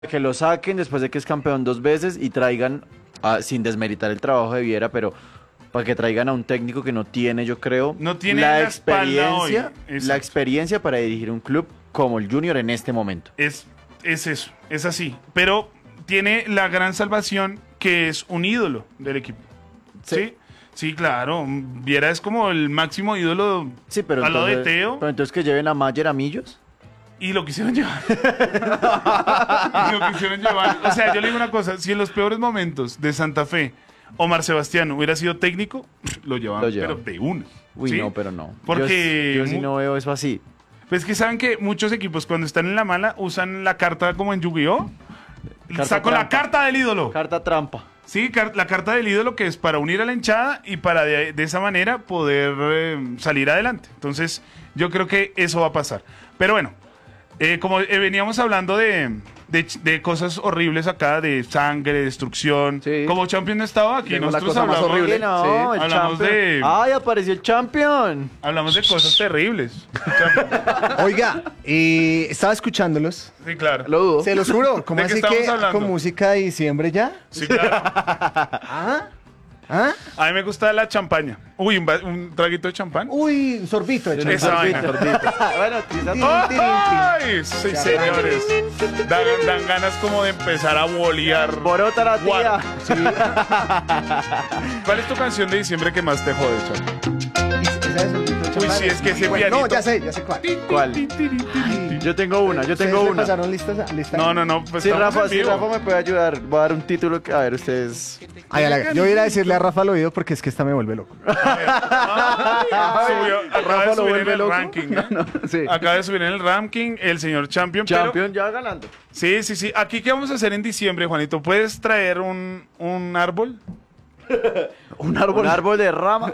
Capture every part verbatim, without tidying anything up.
Que lo saquen después de que es campeón dos veces y traigan, a- sin desmeritar el trabajo de Viera, pero para que traigan a un técnico que no tiene, yo creo, No tiene la espalda hoy. experiencia, la Exacto. experiencia para dirigir un club como el Junior en este momento. Es, es eso, es así. Pero tiene la gran salvación que es un ídolo del equipo. ¿Sí? Sí. Sí, claro. Viera es como el máximo ídolo Sí, pero al lado de entonces, Teo. pero entonces que lleven a Mayer a Millos. Y lo quisieron llevar. Y lo quisieron llevar. O sea, yo le digo una cosa. Si en los peores momentos de Santa Fe Omar Sebastián hubiera sido técnico, lo llevaban, Lo llevan. pero de una. Uy, ¿sí? no, pero no. Porque Yo, yo sí mu- no veo eso así. Pues que saben que muchos equipos cuando están en la mala usan la carta como en Yu-Gi-Oh! Carta Saco la trampa. carta del ídolo. Carta trampa. Sí, car- la carta del ídolo que es para unir a la hinchada y para de, de esa manera poder eh, salir adelante. Entonces, yo creo que eso va a pasar. Pero bueno, eh, como eh, veníamos hablando de, de, ch- de cosas horribles acá, de sangre, destrucción. Sí. Como Champion no estaba aquí, Vimos la nosotros cosa más hablamos, horrible. Sí, no, Sí. el Hablamos champion. de- ¡Ay, apareció el champion! hablamos de cosas terribles. Champion. Oiga, eh, estaba escuchándolos. Sí, claro. Lo dudo. Se los juro, ¿cómo ¿De qué así estamos que hablando? con música de diciembre ya? Sí, claro. ¿Ah? ¿Ah? A mí me gusta la champaña. Uy, un, va- un traguito de champán. Uy, un sorbito de champán. Esa vaina. Bueno, quizás Tirin, tirin, ¡Ay! Sí, señores. Dan, dan ganas como de empezar a bolear. Borota la tía. Guau. ¿Cuál es tu canción de diciembre que más te jode, chaval? Esa es sorbito de Uy, champán. sí, es que ese Bueno, no, pianito. ya sé, ya sé cuál. ¿Cuál? Yo tengo una, yo tengo ¿Ustedes me una. pasaron listas? lista? No, no, no. Pues Sí, estamos Rafa, en sí, vivo. Rafa me puede ayudar. Voy a dar un título que, a ver, ustedes. Ay, ala, yo voy a ir a decirle a Rafa al oído porque es que esta me vuelve loco. Subió, acaba Rafa de lo subir en vuelve el loco. ranking. ¿eh? Sí. Acaba de subir en el ranking el señor Champion. pero- Champion ya ganando. sí, sí, sí. Aquí, ¿qué vamos a hacer en diciembre, Juanito? ¿Puedes traer un, un árbol? Un árbol. Un árbol de rama.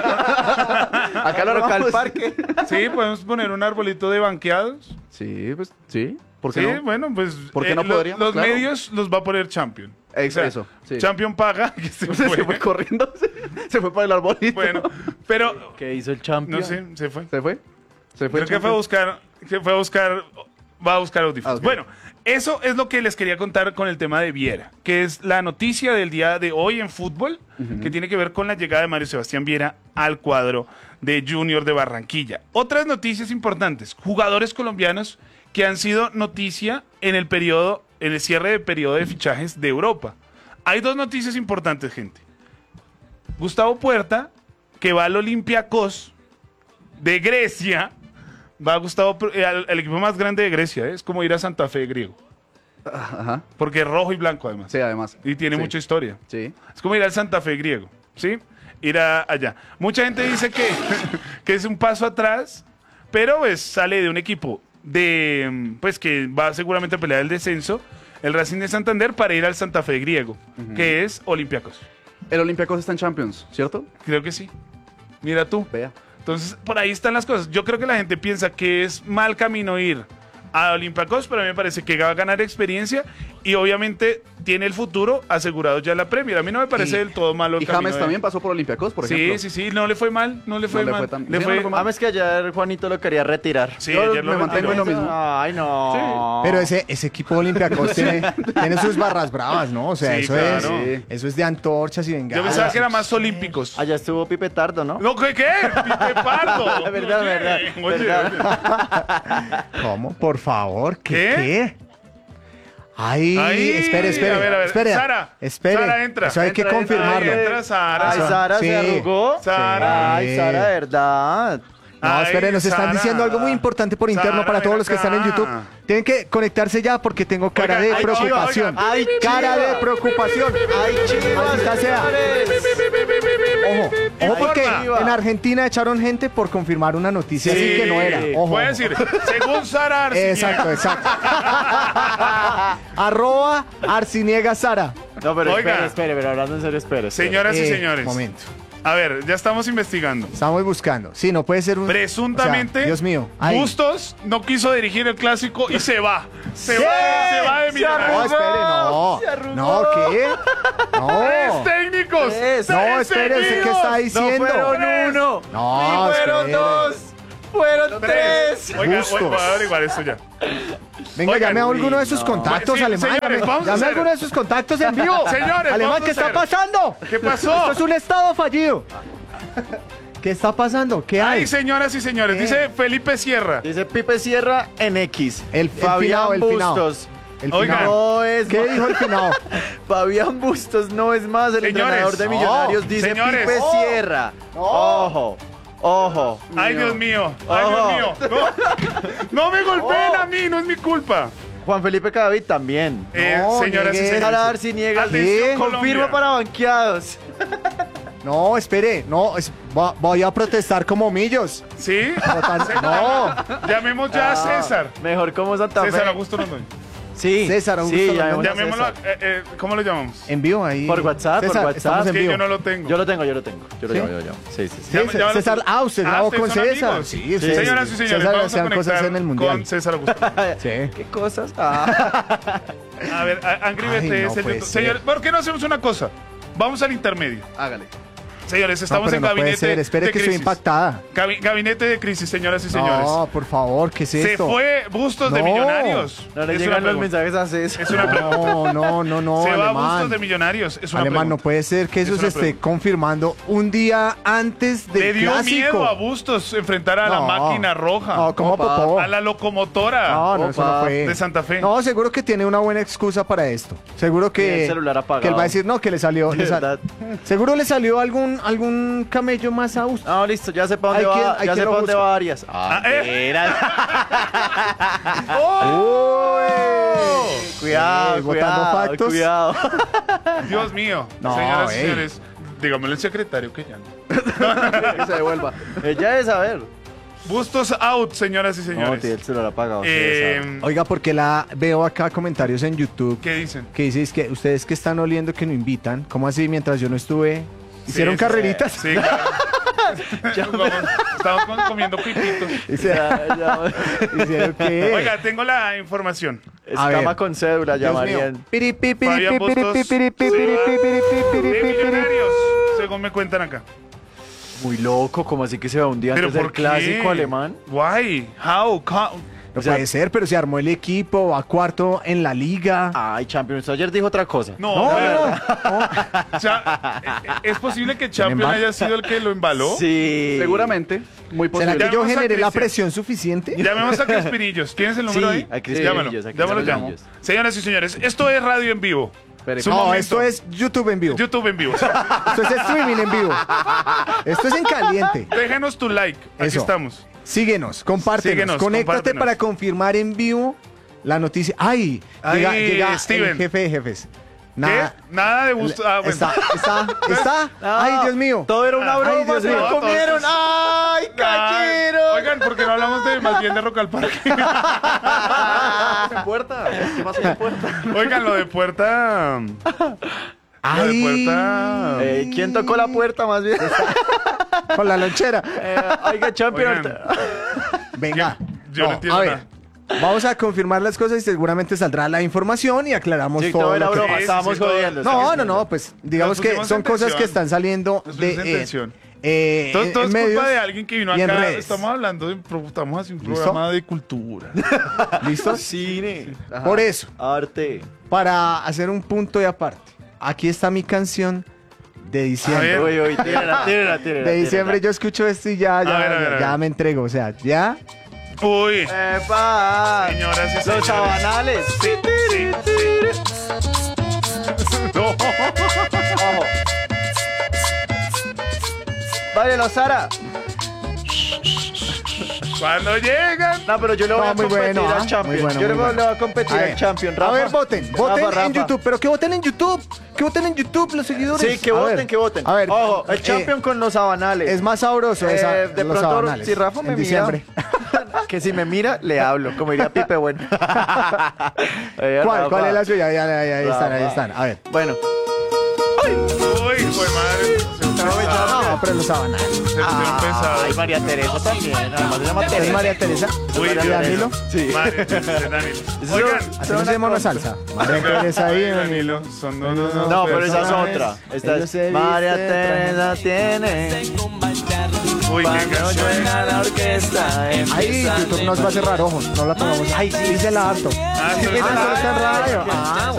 Acá lo Local armamos. parque. Sí, podemos poner un arbolito de banqueados. Sí, pues sí. ¿Por qué Sí, no? bueno, pues. ¿Por qué no lo- podríamos? Los Claro. medios los va a poner Champion. Ex- eso, sí. Champion paga. Que se Se fue. fue corriendo. Se, se fue para el arbolito. Bueno, pero. ¿Qué hizo el champion? No sé, se fue. ¿Se fue? Se fue. Creo que fue a buscar. Que fue a buscar. Va a buscar audífonos. Ah, ok. Bueno, eso es lo que les quería contar con el tema de Viera, que es la noticia del día de hoy en fútbol, que tiene que ver con la llegada de Mario Sebastián Viera al cuadro de Junior de Barranquilla. Otras noticias importantes: jugadores colombianos que han sido noticia en el periodo, en el cierre de periodo de fichajes de Europa. Hay dos noticias importantes, gente. Gustavo Puerta, que va al Olympiacos de Grecia, va a Gustavo eh, al, al equipo más grande de Grecia, ¿eh? Es como ir a Santa Fe griego, Ajá. porque es rojo y blanco además. Sí, además. Y tiene Sí. mucha historia. Sí. Es como ir al Santa Fe griego, ¿sí? Ir a- allá. Mucha gente dice que, que es un paso atrás, pero pues sale de un equipo de, mm, pues que va seguramente a pelear el descenso, el Racing de Santander, para ir al Santa Fe griego, que es Olympiacos. El Olympiacos está en Champions, ¿cierto? Creo que sí. Mira tú. Vea. Entonces, por ahí están las cosas. Yo creo que la gente piensa que es mal camino ir a Olympiacos, pero a mí me parece que va a ganar experiencia y obviamente tiene el futuro asegurado ya en la Premier. A mí no me parece Y- del todo malo el Y camino James de- también pasó por Olympiacos, por ejemplo. Sí, sí, sí, no le fue mal, no le fue le mal. fue tan- Le sí, fue- no le fue mal. Ah, es que ayer Juanito lo quería retirar. Sí, Yo ayer lo me mantengo retiró. en lo mismo. Ay, no. Pero ese, ese equipo olímpico tiene, tiene sus barras bravas, ¿no? O sea, Sí, eso, claro. es, eso es de antorchas y Yo bengalas. pensaba que era más olímpicos. Allá estuvo Pipe Tardo, ¿no? No, ¿qué? ¿Qué? Pipe Pardo. Verdad, Oye, verdad, oye, verdad. oye. ¿Cómo? Por favor, ¿qué? ¿Qué? ¿Qué? Ay, Ahí, espere, espere. a ver, a ver. Espere, Sara, espere. Sara, entra. Eso hay que Entra, entra, confirmarlo. Ahí entra Sara. Ay, Sara Sí. se arrugó. Sara. Ay, Sara, de verdad. No, Ay, espere, nos están Sara. diciendo algo muy importante por interno Sara, para todos ven los que están en acá. YouTube. Tienen que conectarse ya porque tengo cara Oiga, de ay, preocupación. chiva, oiga. Ay, Cara chiva. de preocupación. Ay, chivas, Maldita sea. señores. Ojo, ojo porque Informa. en Argentina echaron gente por confirmar una noticia así que no era. Ojo, Voy a ojo. decir, según Sara Arciniega. Exacto, exacto. Arroba Arciniega Sara. No, pero Oiga. espere, espere, pero hablando en serio, espere. espere. Señoras y Eh, señores. Momento. A ver, ya estamos investigando. Estamos buscando. Sí, no puede ser un. Presuntamente, o sea, Dios mío. Ahí. Bustos no quiso dirigir el clásico y se va. Se Sí. va, se va de Se No, Millonarios. espere, no. Se arrugó. No, ¿qué? No. ¡Tres técnicos! Tres. ¡Tres No, espere, ¿usted qué seguidos! está diciendo? No fueron Tres. uno. No, Ni fueron espere. dos. Fueron tres. Oiga, Bustos. voy, voy a averiguar esto ya. Venga, Oigan, llame a alguno de sus no. contactos, Sí, Alemán. señores, llame vamos a llame a hacer- alguno de sus contactos en vivo. Señores, Alemán, vamos ¿qué a está hacer- pasando? ¿Qué pasó? Esto es un estado fallido. ¿Qué está pasando? ¿Qué hay? Ay, señoras y señores, ¿Qué? dice Felipe Sierra. Dice Pipe Sierra en X. El- el Fabián finado, el finado. Bustos. El Oigan. finado. No es ¿Qué dijo el finado? Fabián Bustos no es más el Señores. entrenador de Millonarios, No. dice Señores. Pipe No. Sierra. Ojo, ojo. Ay, Dios mío. Ay, Ojo. Dios mío. No, no me golpeen a mí, no es mi culpa. Juan Felipe Cadavid también. Eh, No, señoras y niegue. señores. Ahora a ver si niega. Atención, ¿Qué? Colombia. Confirma para banqueados. No, espere. No, es- va- voy a protestar como millos. ¿Sí? Votar- No. Llamemos ya a Ah, César. Mejor como Santa César Fe. Augusto Londoño. Sí, César Augusto sí, Londoño. llamémoslo a Llamémoslo. a- César. eh, eh, ¿Cómo lo llamamos? En vivo ahí. Por WhatsApp, por César, WhatsApp. estamos en Que vivo. yo no lo tengo. Yo lo tengo, yo lo tengo. Yo lo ¿Sí? llamo, yo lo llamo. Sí, sí, sí. Sí, Llama- llámalo César, tú. ah, usted Ah, grabó ustedes con son César. amigos. Sí, Sí, ustedes- Señoras y señores, César vamos a hacían cosas conectar en el mundial. con César Augusto. Sí. ¿Qué cosas? Ah. A ver, a- Angry Ay, B T no es el puede YouTube. ser. Señores, ¿por qué no hacemos una cosa? Vamos al intermedio. Hágale. Señores, No, estamos pero en no puede gabinete ser. Espere de que estoy crisis. impactada. Gabi- gabinete de crisis, señoras y señores. No, por favor, ¿qué es Se esto? fue Bustos de No. Millonarios. No le Es llegan una los pregunta. mensajes a César. Es una pregunta. No, no, no, no, Se va Alemán. Bustos de Millonarios. Es una Alemán, no pregunta. puede ser que eso Es se una esté pregunta. confirmando un día antes del Le dio clásico. miedo a Bustos enfrentar a la No. máquina roja. No, como Opa. popó. A la locomotora. No, no, eso no Opa, fue. de Santa Fe. No, seguro que tiene una buena excusa para esto. Seguro Tiene que, el celular apagado. que él va a decir, no, que le salió. De le sal- verdad. Seguro le salió algún, algún camello más a usted. No, listo, ya sé para dónde Hay quien- va, hay ya sé quien lo para dónde busca. va Arias. Ah, Ah, eh. era- ¡Oh! Cuidado, Eh, botando cuidado, factos. cuidado. Dios mío. No, Señoras y ey. señores, dígamelo el secretario que ya no. Que se devuelva. Ella debe saber. Bustos out, señoras y No, señores. tiene el celular apagado. Eh, Oiga, porque la veo acá comentarios en YouTube ¿Qué dicen? que dicen es que ustedes que están oliendo que no invitan. ¿Cómo así? Mientras yo no estuve, hicieron Sí, sí, carreritas. Sí, claro. Vamos, estamos com- comiendo pipitos. Ya, ya. ¿Hicieron qué? Oiga, tengo la información. A ver. Escama con cédula Dios mío. llamarían. Piri, pi, piri, Fabián pi, piri, Bustos pi, piri, pi, se piri, va pi, piri, pi, piri, de pi, piri. Millonarios, según me cuentan acá. Muy loco, como así que se va un día ¿Pero antes del por qué? clásico alemán. Why? How? How? No O sea- puede ser, pero se armó el equipo, va cuarto en la liga. Ay, Champions. Ayer dijo otra cosa. No, No, de no, verdad. O sea, ¿es posible que Champion mal. haya sido el que lo embaló? Sí. Seguramente. Muy ¿Será posible. que yo Llamemos a generé la Cristian. presión suficiente? Llamemos a Crispinillos. ¿Tienes el número Sí, ahí? a Crispinillos, Llámalo, a Crispinillos. llámalo ya. Llámalo. Señoras y señores, esto es radio en vivo. Espere. Su No, momento. esto es YouTube en vivo. YouTube en vivo. Esto es streaming en vivo. Esto es en caliente. Déjenos tu like. Aquí Eso. estamos. Síguenos, compártenos, Síguenos, conéctate compártenos. para confirmar en vivo la noticia. ¡Ay! Ay, llega llega Steven. el jefe de jefes. ¿Qué? Nada. Nada de gusto. Ah, bueno. Está, está, está. No, ¡Ay, Dios mío! Todo era una Ay, broma, Dios se mío. lo No, comieron. todos- ¡Ay, Ay, cayeron! Oigan, ¿por qué no hablamos de más bien de Rock al Parque? Puerta. ¿Qué pasó en puerta? Oigan, lo de puerta. Lo de ¡Ay! puerta. Eh, ¿Quién tocó la puerta más bien? Con la lonchera. Eh, oiga, Champions. Oigan. Venga. Yo no entiendo a ver. nada. Vamos a confirmar las cosas y seguramente saldrá la información y aclaramos Sí, todo todo era lo que... broma, Sí, sí, estábamos sí, todo- jodiendo. No, estábamos no, no, pues digamos Nos que pusimos son en cosas que tensión. están saliendo Nos de pusimos en eh, tensión. eh, Todo, en todo es medios culpa de alguien que vino y en acá. redes. Estamos hablando de. pro- Estamos haciendo un ¿Listo? programa de cultura. ¿Listos? Cine, Por eso, arte. para hacer un punto y aparte, aquí está mi canción de diciembre. A ver. Uy, uy, tírala, tírala, tírala. De diciembre tírala. yo escucho esto y ya, ya, A ver, a ver, a ver. ya me entrego, o sea, ya. Uy. ¡Epa! Señoras y Los señores. sabanales. Sí, sí, sí. No. Ojo. Báilelo, Sara. Cuando llegan. No, pero yo le voy No, a muy competir bueno, al ¿ah? Champion. Muy bueno, yo le muy voy, bueno. le voy a competir A al ver, Champion. A Rafa. ver, voten, voten Rafa, en Rafa. YouTube, pero que voten en YouTube, que voten en YouTube los seguidores. Sí, que A voten, ver, que voten. A ver, Ojo, el eh, Champion con los sabanales. es más sabroso Eh, esa, de los pronto, sabanales, si Rafa me en mira, diciembre. que si me mira, le hablo, como diría Pipe Bueno. Eh, ¿Cuál, Rafa. ¿Cuál es la suya? Ya, ya, ya, ahí están, ahí Rafa. están. A ver. Bueno, Uy, hijo de madre. Se No, pesado. pero los sabanales. Se pusieron pesados. ay, María Teresa también. Además se llama ¿Es Teresa. María Teresa? Uy, ¿De Dios Danilo? mío. Sí. María Teresa, Danilo. Eso- Oigan. Hacemos de mono salsa. María Teresa ahí, Ay, Danilo. Danilo. Son no, no, no, No, pero esa es personas, otra. Esta ellos es se María visten, Teresa tiene. Uy, qué Cuando canción. suena la orquesta, Ay, empiezan YouTube nos va a cerrar, ojo, no la pongamos. Ay, sí, dice la alto. Ah, sí, Ah, no está en radio. Ah, Ah,